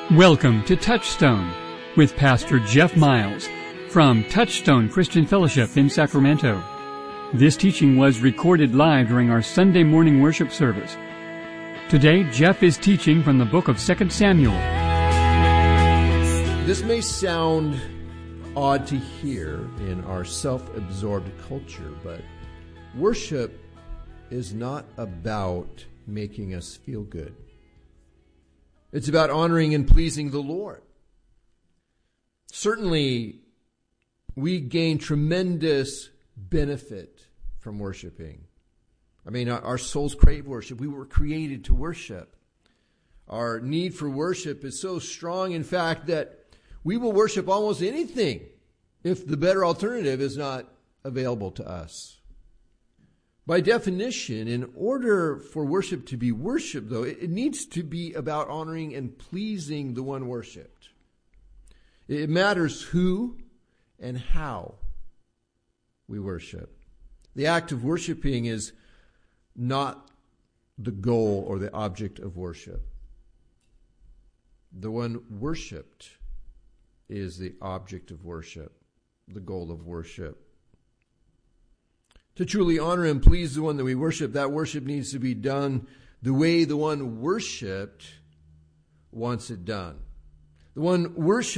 Welcome to Touchstone with Pastor Jeff Miles from Touchstone Christian Fellowship in Sacramento. This teaching was recorded live during our Sunday morning worship service. Today, Jeff is teaching from the book of 2 Samuel. This may sound odd to hear in our self-absorbed culture, but worship is not about making us feel good. It's about honoring and pleasing the Lord. Certainly, we gain tremendous benefit from worshiping. I mean, our souls crave worship. We were created to worship. Our need for worship is so strong, in fact, that we will worship almost anything if the better alternative is not available to us. By definition, in order for worship to be worship, though, it needs to be about honoring and pleasing the one worshiped. It matters who and how we worship. The act of worshiping is not the goal or the object of worship. The one worshiped is the object of worship, the goal of worship. To truly honor and please the one that we worship, that worship needs to be done the way the one worshipped wants it done. The one worshipped